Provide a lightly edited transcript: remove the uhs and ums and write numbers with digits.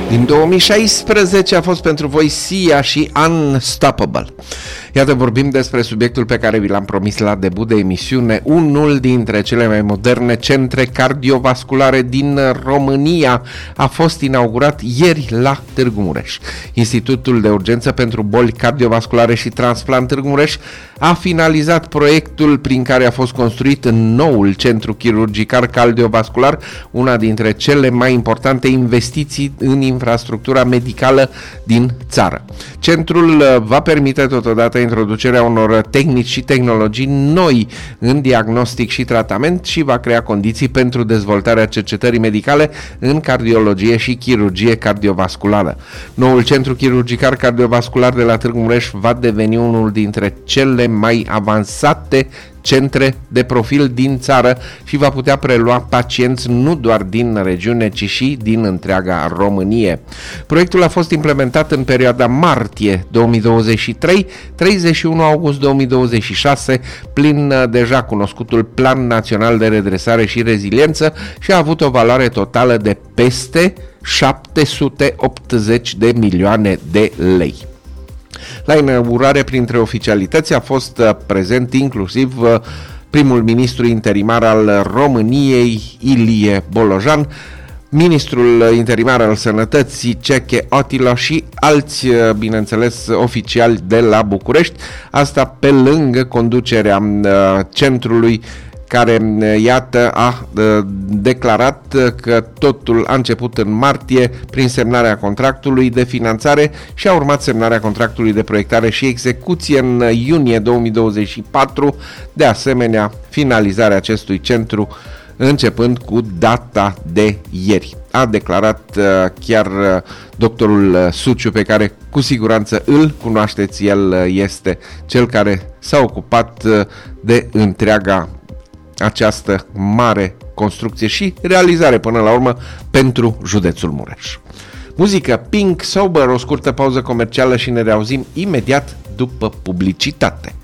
Din 2016 a fost pentru voi Sia și Unstoppable. Iată, vorbim despre subiectul pe care vi l-am promis la debut de emisiune, unul dintre cele mai moderne centre cardiovasculare din România a fost inaugurat ieri la Târgu Mureș. Institutul de Urgență pentru Boli Cardiovasculare și Transplant Târgu Mureș a finalizat proiectul prin care a fost construit noul centru chirurgical cardiovascular, una dintre cele mai importante investiții în infrastructura medicală din țară. Centrul va permite totodată introducerea unor tehnici și tehnologii noi în diagnostic și tratament și va crea condiții pentru dezvoltarea cercetării medicale în cardiologie și chirurgie cardiovasculară. Noul centru chirurgical cardiovascular de la Târgu Mureș va deveni unul dintre cele mai avansate centre de profil din țară și va putea prelua pacienți nu doar din regiune, ci și din întreaga Românie. Proiectul a fost implementat în perioada martie 2023-31 august 2026 prin deja cunoscutul Plan Național de Redresare și Reziliență și a avut o valoare totală de peste 780 de milioane de lei. La inaugurare, printre oficialități, a fost prezent inclusiv primul ministru interimar al României, Ilie Bolojan, ministrul interimar al Sănătății, Ceche Otilo și alți, bineînțeles, oficiali de la București, asta pe lângă conducerea centrului, care, iată, a declarat că totul a început în martie prin semnarea contractului de finanțare și a urmat semnarea contractului de proiectare și execuție în iunie 2024, de asemenea finalizarea acestui centru începând cu data de ieri. A declarat chiar doctorul Suciu, pe care cu siguranță îl cunoașteți, el este cel care s-a ocupat de întreaga această mare construcție și realizare până la urmă pentru județul Mureș. Muzică, Pink, Sober, o scurtă pauză comercială și ne reauzim imediat după publicitate.